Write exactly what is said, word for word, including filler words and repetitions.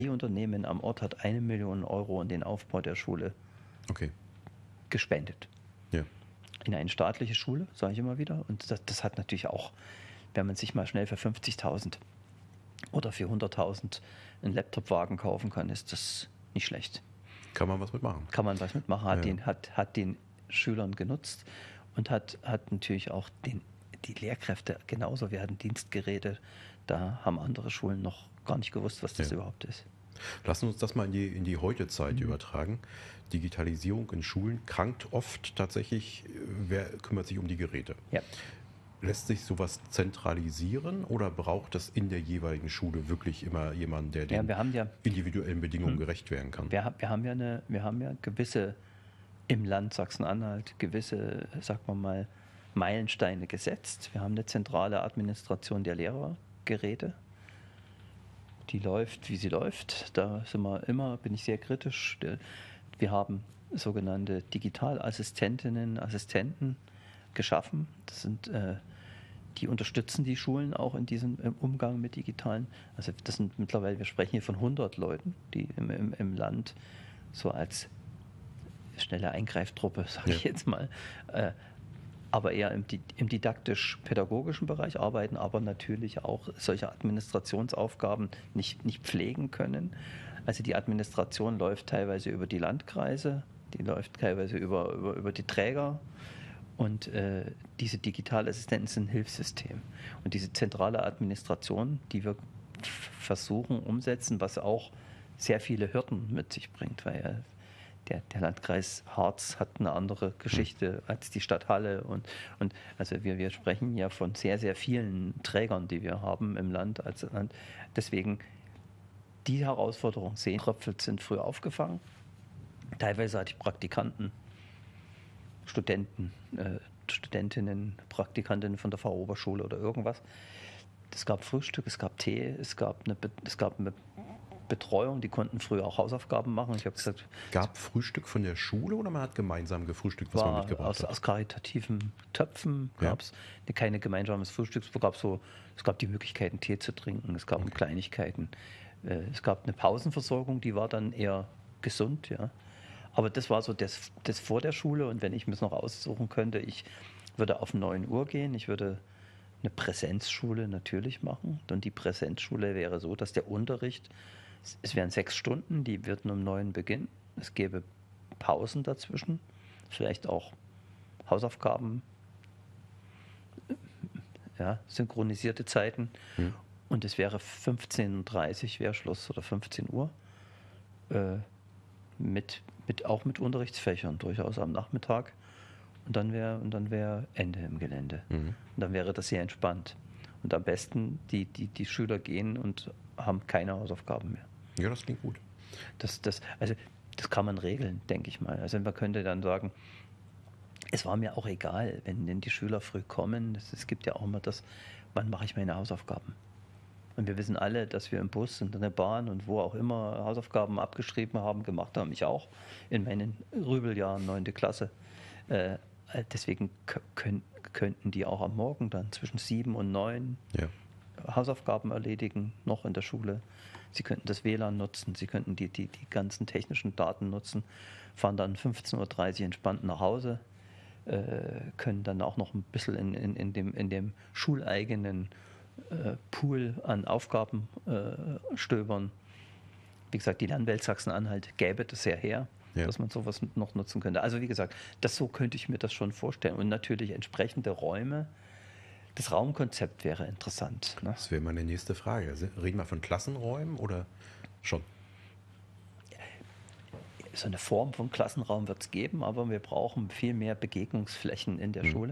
Unternehmen am Ort hat eine Million Euro in den Aufbau der Schule Okay. gespendet. Ja. In eine staatliche Schule, sage ich immer wieder. Und das, das hat natürlich auch, wenn man sich mal schnell für fünfzigtausend oder für hunderttausend einen Laptopwagen kaufen kann, ist das nicht schlecht. Kann man was mitmachen. Kann man was mitmachen, hat, Ja. den, hat, hat den Schülern genutzt und hat, hat natürlich auch den, die Lehrkräfte genauso. Wir hatten Dienstgeräte, da haben andere Schulen noch gar nicht gewusst, was das Ja. überhaupt ist. Lassen uns das mal in die, in die Heute-Zeit Mhm. übertragen. Digitalisierung in Schulen krankt oft tatsächlich, wer kümmert sich um die Geräte? Ja. Lässt sich sowas zentralisieren oder braucht es in der jeweiligen Schule wirklich immer jemanden, der Ja, den wir haben ja, individuellen Bedingungen Hm. gerecht werden kann? wir, ha- wir haben ja eine, wir haben ja gewisse im Land Sachsen-Anhalt gewisse, sagen wir mal, Meilensteine gesetzt. Wir haben eine zentrale Administration der Lehrergeräte. Die läuft, wie sie läuft. Da sind wir immer, bin ich sehr kritisch. Wir haben sogenannte Digitalassistentinnen, Assistenten geschaffen. Das sind, äh, die unterstützen die Schulen auch in diesem im Umgang mit digitalen. Also das sind mittlerweile, wir sprechen hier von hundert Leuten, die im, im, im Land so als schnelle Eingreiftruppe, sage ich Ja. jetzt mal, äh, aber eher im, di- im didaktisch-pädagogischen Bereich arbeiten, aber natürlich auch solche Administrationsaufgaben nicht, nicht pflegen können. Also die Administration läuft teilweise über die Landkreise, die läuft teilweise über, über, über die Träger und äh, diese Digitalassistenten sind ein Hilfssystem. Und diese zentrale Administration, die wir f- versuchen umsetzen, was auch sehr viele Hürden mit sich bringt, weil ja der, der Landkreis Harz hat eine andere Geschichte als die Stadt Halle. Und, und also wir, wir sprechen ja von sehr, sehr vielen Trägern, die wir haben im Land als Land. Deswegen die Herausforderung sehen, Tröpfelt sind früh aufgefangen. Teilweise hatte ich Praktikanten, Studenten, äh, Studentinnen, Praktikantinnen von der Fachhochschule oder irgendwas. Es gab Frühstück, es gab Tee, es gab eine, Be- es gab eine Betreuung, die konnten früher auch Hausaufgaben machen. Ich habe gesagt, Gab Frühstück von der Schule oder man hat gemeinsam gefrühstückt, was man war mitgebracht aus, hat? aus karitativen Töpfen Ja. gab es keine gemeinsames Frühstück. Es gab so, es gab die Möglichkeiten, Tee zu trinken, es gab Okay. Kleinigkeiten. Äh, Es gab eine Pausenversorgung, die war dann eher gesund, ja. Aber das war so das, das vor der Schule und wenn ich mir es noch aussuchen könnte, ich würde auf neun Uhr gehen, ich würde eine Präsenzschule natürlich machen. Und die Präsenzschule wäre so, dass der Unterricht, es- es wären sechs Stunden, die würden um neun beginnen. Es gäbe Pausen dazwischen, vielleicht auch Hausaufgaben, ja, synchronisierte Zeiten. Hm. Und es wäre fünfzehn Uhr dreißig wäre Schluss oder fünfzehn Uhr. Äh, mit, mit, auch mit Unterrichtsfächern, durchaus am Nachmittag. Und dann wäre und dann wäre Ende im Gelände. Mhm. Und dann wäre das sehr entspannt. Und am besten, die, die, die Schüler gehen und haben keine Hausaufgaben mehr. Ja, das klingt gut. Das, das, also, das kann man regeln, denke ich mal. Also man könnte dann sagen, es war mir auch egal, wenn denn die Schüler früh kommen. Das, es gibt ja auch immer das, wann mache ich meine Hausaufgaben? Und wir wissen alle, dass wir im Bus und in der Bahn und wo auch immer Hausaufgaben abgeschrieben haben, gemacht haben. Ich auch in meinen Rübeljahren, neunte Klasse. Äh, deswegen k- können, könnten die auch am Morgen dann zwischen sieben und neun Ja. Hausaufgaben erledigen, noch in der Schule. Sie könnten das W L A N nutzen, Sie könnten die, die, die ganzen technischen Daten nutzen, fahren dann fünfzehn Uhr dreißig entspannt nach Hause, äh, können dann auch noch ein bisschen in, in, in, dem, in dem schuleigenen äh, Pool an Aufgaben äh, stöbern. Wie gesagt, die Lernwelt Sachsen-Anhalt gäbe das ja her, Ja. dass man sowas noch nutzen könnte. Also wie gesagt, das so könnte ich mir das schon vorstellen. Und natürlich entsprechende Räume. Das Raumkonzept wäre interessant. Ne? Das wäre meine nächste Frage. Reden wir von Klassenräumen oder schon? So eine Form von Klassenraum wird es geben, aber wir brauchen viel mehr Begegnungsflächen in der Hm. Schule.